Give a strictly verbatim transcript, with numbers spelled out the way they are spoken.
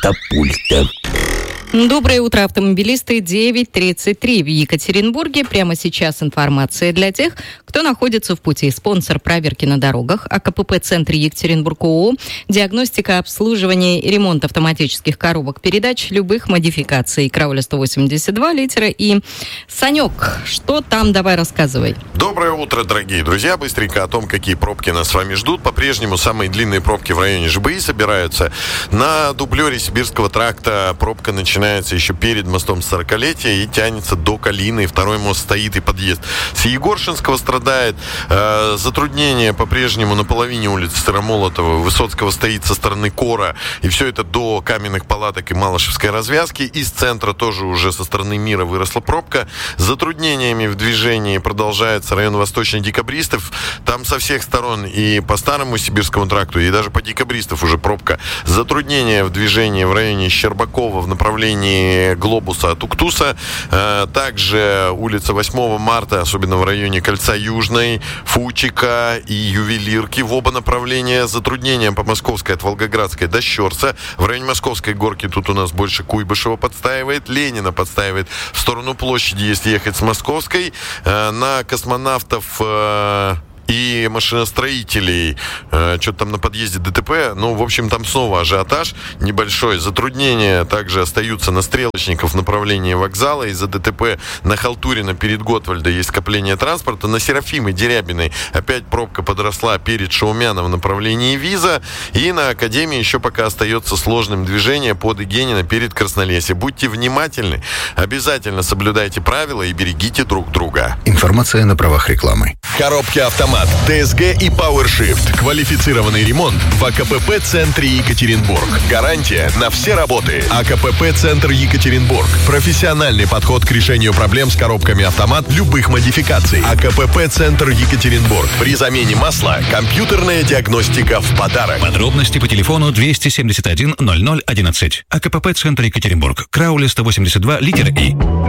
катапульта. Доброе утро, автомобилисты. девять тридцать три в Екатеринбурге. Прямо сейчас информация для тех, кто находится в пути. Спонсор проверки на дорогах АКПП-центр Екатеринбург ООО. Диагностика, обслуживание и ремонт автоматических коробок передач любых модификаций. Крауля сто восемьдесят два литра и Санек. Что там? Давай рассказывай. Доброе утро, дорогие друзья. Быстренько о том, какие пробки нас с вами ждут. По-прежнему самые длинные пробки в районе ЖБИ собираются. На дублере Сибирского тракта пробка начинается Начинается еще перед мостом сорокалетия и тянется до Калины. Второй мост стоит и подъезд с Егоршинского страдает. Э, затруднение по-прежнему на половине улицы Старомолотова. Высоцкого стоит со стороны Кора. И все это до Каменных палаток и Малышевской развязки. Из центра тоже уже со стороны Мира выросла пробка. С затруднениями в движении продолжается район Восточных Декабристов. Там со всех сторон и по Старому Сибирскому тракту, и даже по Декабристов уже пробка. Затруднения в движении в районе Щербакова в направлении Глобуса от Уктуса. Также улица восьмого марта, особенно в районе Кольца Южной, Фучика и Ювелирки в оба направления. Затруднения по Московской от Волгоградской до Щерса. В районе Московской горки тут у нас больше Куйбышева подстаивает. Ленина подстаивает в сторону площади, если ехать с Московской. На Космонавтов и машиностроителей. Э, что-то там на подъезде ДТП. Ну, в общем, там снова ажиотаж небольшой. Затруднения также остаются на Стрелочников в направлении вокзала. Из-за ДТП на Халтурина перед Готвальда есть скопление транспорта. На Серафимы Дерябиной опять пробка подросла перед Шаумяном в направлении Виза. И на Академии еще пока остается сложным движение под Игенина перед Краснолесье. Будьте внимательны. Обязательно соблюдайте правила и берегите друг друга. Информация на правах рекламы. Коробки автомат, ТСГ и PowerShift. Квалифицированный ремонт в АКПП-центре Екатеринбург. Гарантия на все работы. АКПП-центр Екатеринбург. Профессиональный подход к решению проблем с коробками автомат любых модификаций. АКПП-центр Екатеринбург. При замене масла компьютерная диагностика в подарок. Подробности по телефону двести семьдесят один ноль ноль одиннадцать. АКПП-центр Екатеринбург. Крауля сто восемьдесят два литер И.